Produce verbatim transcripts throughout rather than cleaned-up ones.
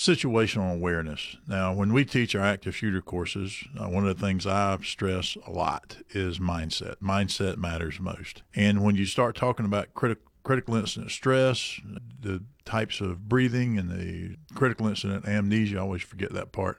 situational awareness. Now, when we teach our active shooter courses, uh, one of the things I stress a lot is mindset. Mindset matters most. And when you start talking about critical critical incident stress, the types of breathing and the critical incident amnesia, I always forget that part,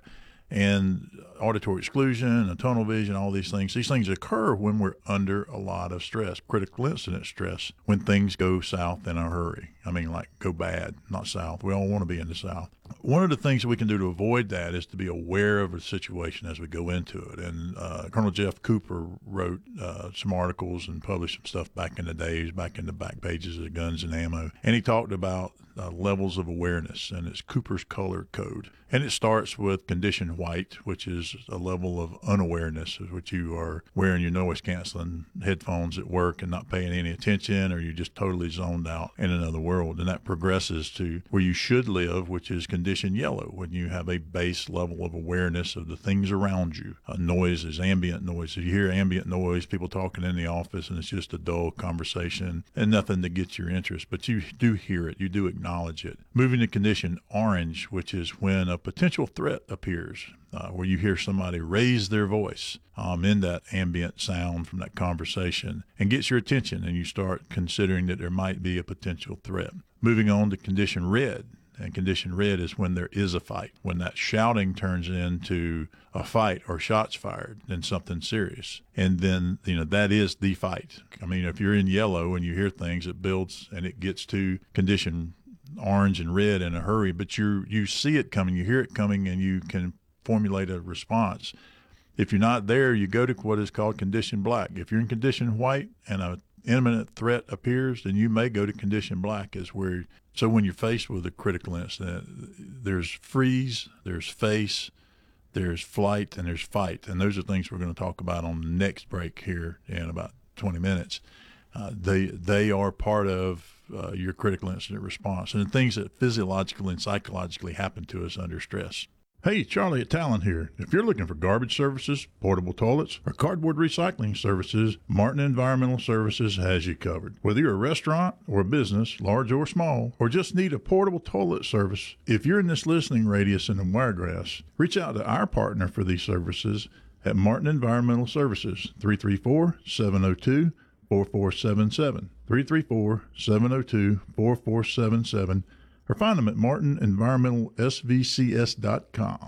and auditory exclusion and tunnel vision, all these things. These things occur when we're under a lot of stress, critical incident stress, when things go south in a hurry. I mean, like go bad, not south. We all want to be in the south. One of the things that we can do to avoid that is to be aware of the situation as we go into it. And uh, Colonel Jeff Cooper wrote uh, some articles and published some stuff back in the days, back in the back pages of Guns and Ammo. And he talked about uh, levels of awareness, and it's Cooper's color code. And it starts with condition white, which is a level of unawareness, which you are wearing your noise canceling headphones at work and not paying any attention, or you're just totally zoned out in another world. And that progresses to where you should live, which is condition yellow, when you have a base level of awareness of the things around you. Uh, noise is ambient noise. If you hear ambient noise, people talking in the office, and it's just a dull conversation and nothing to get your interest, but you do hear it, you do acknowledge it. Moving to condition orange, which is when a potential threat appears, uh, where you hear somebody raise their voice um, in that ambient sound from that conversation and gets your attention, and you start considering that there might be a potential threat. Moving on to condition red. And condition red is when there is a fight, when that shouting turns into a fight or shots fired, then something serious. And then, you know, that is the fight. I mean, if you're in yellow and you hear things, it builds and it gets to condition orange and red in a hurry, but you you see it coming, you hear it coming, and you can formulate a response. If you're not there, you go to what is called condition black. If you're in condition white and a imminent threat appears, then you may go to condition black, is where, so when you're faced with a critical incident, there's freeze, there's face, there's flight, and there's fight. And those are things we're going to talk about on the next break here in about twenty minutes. Uh, they they are part of uh, your critical incident response, and the things that physiologically and psychologically happen to us under stress. Hey, Charlie at Talon here. If you're looking for garbage services, portable toilets, or cardboard recycling services, Martin Environmental Services has you covered. Whether you're a restaurant or a business, large or small, or just need a portable toilet service, if you're in this listening radius in the Wiregrass, reach out to our partner for these services at Martin Environmental Services, three three four, seven oh two, four four seven seven, three three four, seven oh two, four four seven seven, or find them at martin environmental s v c s dot com.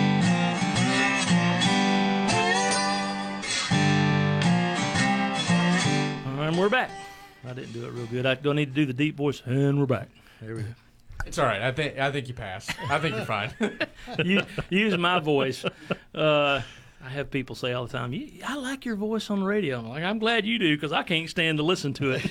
And we're back. I didn't do it real good. I don't need to do the deep voice. And we're back. There we go. It's all right. I think I think you passed. I think you're fine. you, use my voice. Uh, I have people say all the time, I like your voice on the radio. I'm like, I'm glad you do, because I can't stand to listen to it.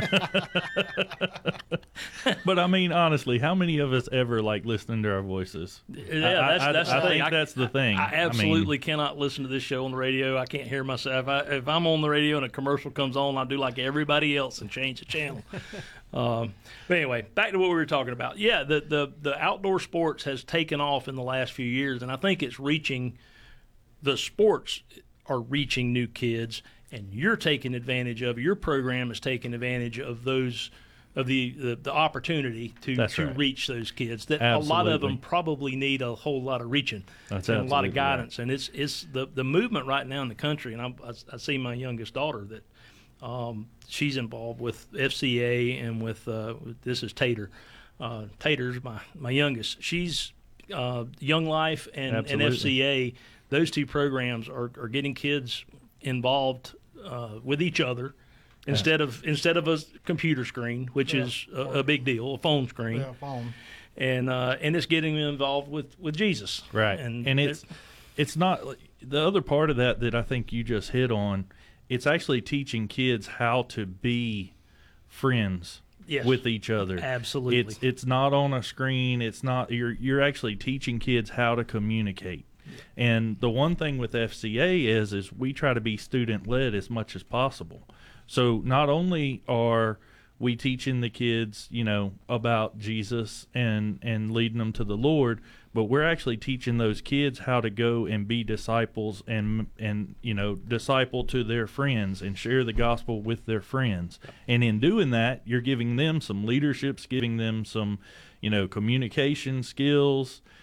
But I mean, honestly, how many of us ever like listening to our voices? Yeah, that's, I, that's I, the I thing. think I, that's the thing. I absolutely I mean, cannot listen to this show on the radio. I can't hear myself. I, if I'm on the radio and a commercial comes on, I do like everybody else and change the channel. um, but anyway, back to what we were talking about. Yeah, the, the, the outdoor sports has taken off in the last few years, and I think it's reaching – the sports are reaching new kids, and you're taking advantage of, your program is taking advantage of those, of the, the, the opportunity to, to right. reach those kids that Absolutely. a lot of them probably need a whole lot of reaching. That's and a lot of absolutely guidance. right. And it's it's the, the movement right now in the country, and I, I, I see my youngest daughter that um, she's involved with F C A and with, uh, this is Tater. Uh, Tater's my, my youngest. She's uh, Young Life and, and F C A. Those two programs are, are getting kids involved uh, with each other instead yeah. of instead of a computer screen, which yeah. is a, a big deal, a phone screen. Yeah, phone. And uh, and it's getting them involved with, with Jesus. Right. And, and it's it's not the other part of that that I think you just hit on. It's actually teaching kids how to be friends. Yes. With each other. Absolutely. It's it's not on a screen. It's not you're you're actually teaching kids how to communicate. And the one thing with F C A is is we try to be student led as much as possible. So not only are we teaching the kids, you know, about Jesus and and leading them to the Lord, but we're actually teaching those kids how to go and be disciples and and you know disciple to their friends and share the gospel with their friends. And in doing that, you're giving them some leadership, giving them some, you know, communication skills.